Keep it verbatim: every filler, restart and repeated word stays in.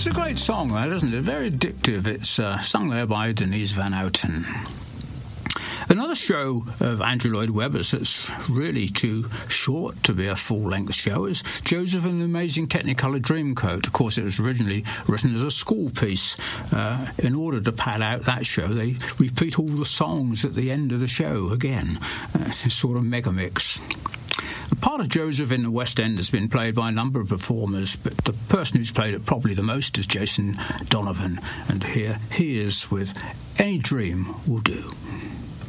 It's a great song, that, isn't it? Very addictive. It's uh, sung there by Denise Van Outen. Another show of Andrew Lloyd Webber's that's really too short to be a full-length show is Joseph and the Amazing Technicolor Dreamcoat. Of course, it was originally written as a school piece. Uh, in order to pad out that show, they repeat all the songs at the end of the show again. Uh, it's a sort of mega mix. The part of Joseph in the West End has been played by a number of performers, but the person who's played it probably the most is Jason Donovan. And here he is with Any Dream Will Do.